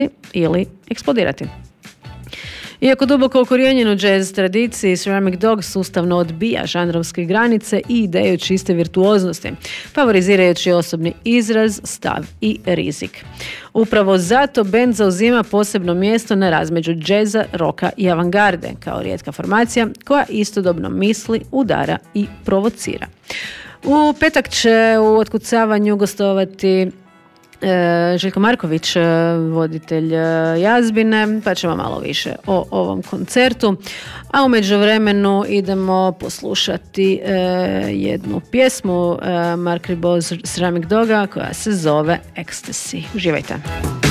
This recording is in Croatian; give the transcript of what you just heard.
ili eksplodirati. Iako duboko ukorijenjen u jazz tradiciji, Ceramic Dog sustavno odbija žanrovske granice i ideju čiste virtuoznosti, favorizirajući osobni izraz, stav i rizik. Upravo zato bend zauzima posebno mjesto na razmeđu džeza, roka i avangarde, kao rijetka formacija koja istodobno misli, udara i provocira. U petak će u otkucavanju gostovati Željko Marković, voditelj Jazbine, pa ćemo malo više o ovom koncertu. A u međuvremenu idemo poslušati jednu pjesmu Mark Ribot Ceramic Doga koja se zove Ecstasy. Uživajte!